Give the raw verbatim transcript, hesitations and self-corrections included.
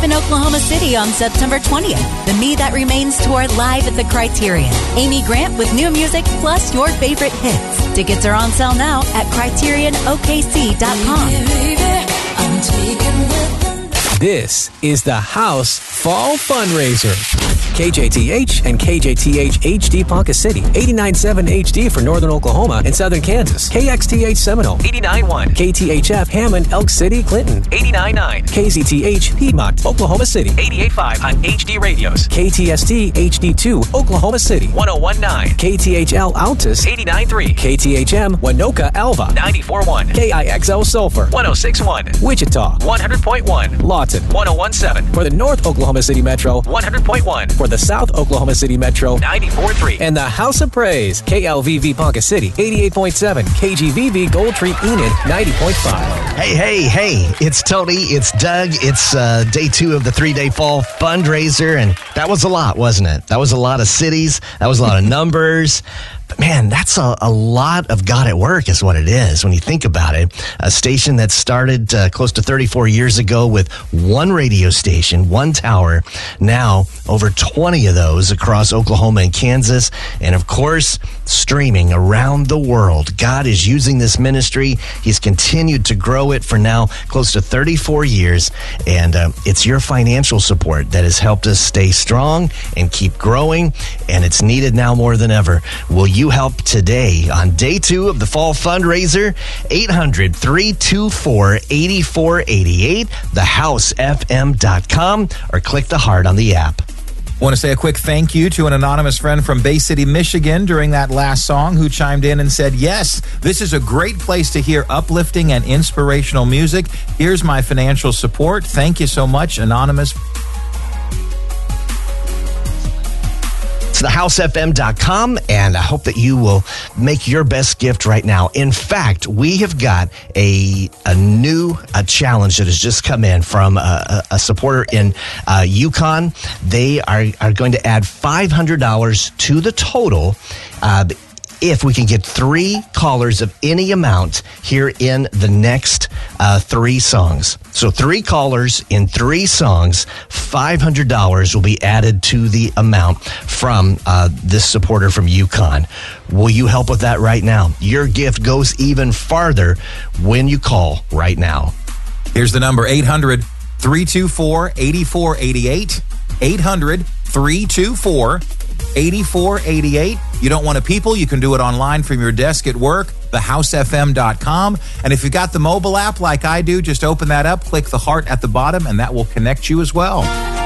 in Oklahoma City on September twentieth. The Me That Remains tour live at the Criterion. Amy Grant with new music plus your favorite hits. Tickets are on sale now at criterion o k c dot com. This is the House Fall Fundraiser. K J T H and K J T H H D Ponca City, eighty-nine point seven H D for Northern Oklahoma and Southern Kansas. K X T H Seminole, eighty-nine point one. K T H F Hammond, Elk City, Clinton, eighty-nine point nine. K Z T H Piedmont, Oklahoma City, eighty-eight point five on H D radios. K T S T H D two, Oklahoma City, one oh one point nine. K T H L Altus, eighty-nine point three. K T H M Winoka Alva, ninety-four point one. K I X L Sulphur, one oh six point one. Wichita, one hundred point one. Lawton, one oh one point seven. For the North Oklahoma City Metro, one hundred point one. For the South Oklahoma City Metro, ninety-four point three. And the House of Praise, K L V V Ponca City, eighty-eight point seven. K G V V Gold Tree Enid, ninety point five. Hey, hey, hey, it's Tony, it's Doug, it's uh, day two of the three-day fall fundraiser, and that was a lot, wasn't it? That was a lot of cities, that was a lot of numbers. But man, that's a, a lot of God at work is what it is when you think about it. A station that started uh, close to thirty-four years ago with one radio station, one tower. Now, over twenty of those across Oklahoma and Kansas. And of course, streaming around the world. God is using this ministry. He's continued to grow it for now close to thirty-four years. And uh, it's your financial support that has helped us stay strong and keep growing. And it's needed now more than ever. Will you help today on day two of the fall fundraiser? eight hundred, three two four, eight four eight eight, the house f m dot com, or click the heart on the app. I want to say a quick thank you to an anonymous friend from Bay City, Michigan during that last song who chimed in and said, yes, this is a great place to hear uplifting and inspirational music. Here's my financial support. Thank you so much, anonymous. It's the house f m dot com, and I hope that you will make your best gift right now. In fact, we have got a a new a challenge that has just come in from a, a supporter in uh, Yukon. They are, are going to add five hundred dollars to the total uh, if we can get three callers of any amount here in the next uh, three songs. So three callers in three songs, five hundred dollars will be added to the amount from uh, this supporter from Yukon. Will you help with that right now? Your gift goes even farther when you call right now. Here's the number, eight hundred, three two four, eight four eight eight, eight hundred, three two four, eight four eight eight. You don't want to people, you can do it online from your desk at work, the house f m dot com. And if you got the mobile app like I do, just open that up, click the heart at the bottom, and that will connect you as well.